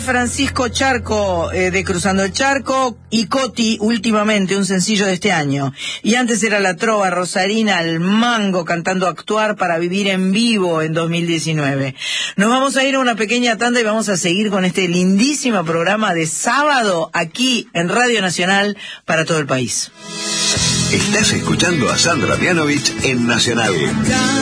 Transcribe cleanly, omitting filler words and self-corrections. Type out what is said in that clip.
Francisco Charco, de Cruzando el Charco, y Coti, últimamente, un sencillo de este año. Y antes era la trova rosarina al mango cantando Actuar para vivir en vivo en 2019. Nos vamos a ir a una pequeña tanda y vamos a seguir con este lindísimo programa de sábado aquí en Radio Nacional para todo el país. Estás escuchando a Sandra Mianovich en Nacional.